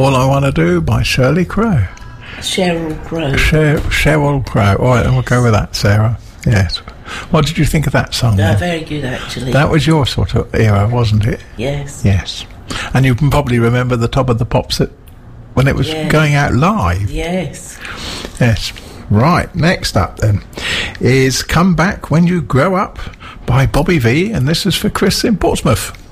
All I Want to Do by Shirley Crow. Sheryl Crow. Sheryl Crow. All right, we'll go with that, Sarah. Yes. What did you think of that song? No, very good, actually. That was your sort of era, wasn't it? Yes. Yes. And you can probably remember the Top of the Pops when it was going out live. Yes. Yes. Right, next up then is Come Back When You Grow Up by Bobby V, and this is for Chris in Portsmouth.